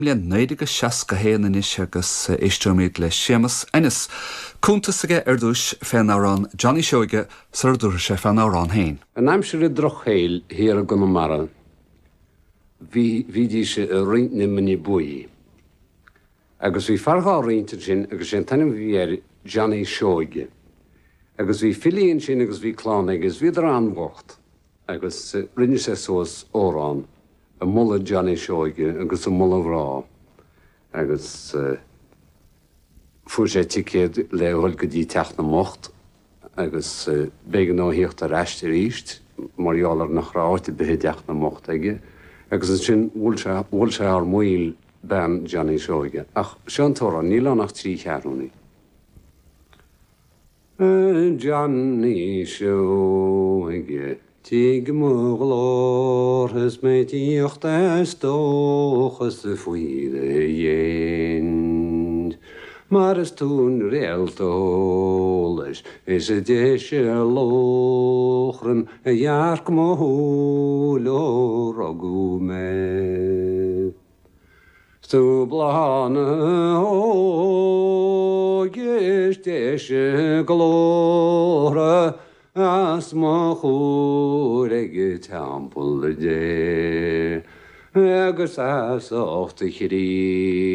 le 9 go héanaan is agus éistúméid le sémas Ennis. Cúntas aige ar dúis féinárán Johnny Seoige sa dúir sé féinárán hain. An aimsir drochhéil hir a Gunamara. Bhí dí sé a riintne mini buí. Agus bhí fargá riinte sin agus sé tanim bhí ar Johnny Seoige. Agus bhí filíonn sin agus bhí chlán agus bhí ar anmhacht. Agus rinne sé sós órán. A mulla Johnny Seoige agus a mulla bhrá. Agus fuair sé ticéad le bhfuil go dtí teach na mocht. Agus bégan óíocht a reiste ríist, marálar nach ráte behéideach na mocht aige. Agus sin bhfuil sé ar muil ben Johnny Seoige. Ach sean tóra níl nach trí chearúnaí. Johnny Seoige. Tig mugloor met jocht en stoches de fuide jend. Maar is toen reeltoles, is het desje logren, een jaar kmoelo rogume. Stublane oogjes desje glore, as ma chóirige teampall de agus as ochta chirí